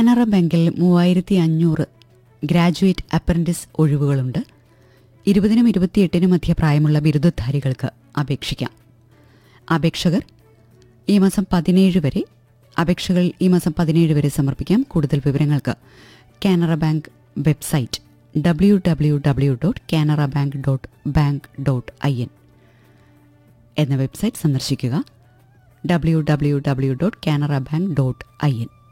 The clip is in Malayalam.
കാനറ ബാങ്കിൽ 3500 ഗ്രാജുവേറ്റ് അപ്രന്റീസ് ഒഴിവുകളുണ്ട്. 20-നും 28-നും മധ്യപ്രായമുള്ള ബിരുദധാരികൾക്ക് അപേക്ഷിക്കാം. അപേക്ഷകൾ ഈ മാസം 17 വരെ സമർപ്പിക്കാം. കൂടുതൽ വിവരങ്ങൾക്ക് കാനറ ബാങ്ക് വെബ്സൈറ്റ് www.canarabank.bank.in എന്ന വെബ്സൈറ്റ് സന്ദർശിക്കുക. www.canarabank.in